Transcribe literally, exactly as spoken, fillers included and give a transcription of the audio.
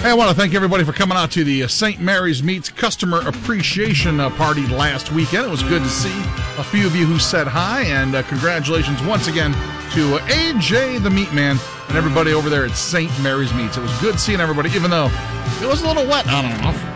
Hey, I want to thank everybody for coming out to the Saint Mary's Meats Customer Appreciation uh, Party last weekend. It was good to see a few of you who said hi, and uh, congratulations once again to uh, A J the Meat Man and everybody over there at Saint Mary's Meats. It was good seeing everybody, even though it was a little wet on and off.